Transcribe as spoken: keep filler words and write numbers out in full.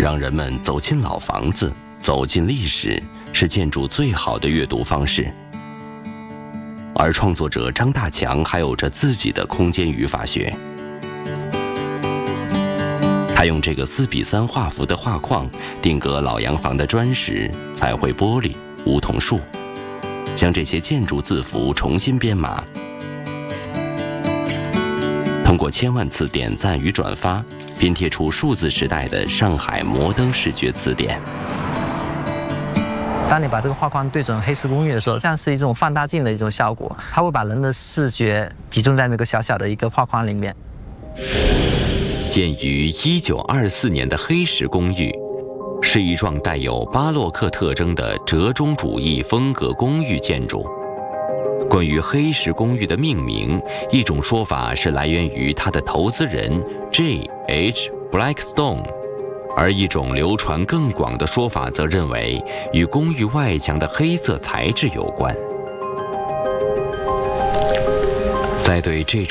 让人们走进老房子，走进历史，是建筑最好的阅读方式。而创作者张大强还有着自己的空间语法学，他用这个四比三画幅的画框定格老洋房的砖石、彩绘玻璃、梧桐树，将这些建筑字符重新编码。通过千万次点赞与转发，拼贴出数字时代的上海摩登视觉词典。 当你把这个画框对准黑石公寓的时候，像是一种放大镜的一种效果，它会把人的视觉集中在那个小小的一个画框里面。 建于一九二四年的黑石公寓，是一幢带有巴洛克特征的折中主义风格公寓建筑。关于黑石公寓的命名，一种说法是来源于它的投资人 J H Blackstone， 而一种流传更广的说法则认为与公寓外墙的黑色材质有关。在对这种